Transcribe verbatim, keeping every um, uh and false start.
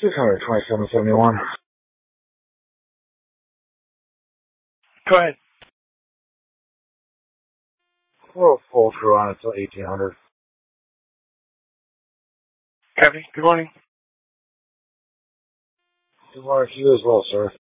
six hundred twenty-seven seventy-one. Go ahead. We'll full crew on until eighteen hundred. Copy. Good morning. Good morning to you as well, sir.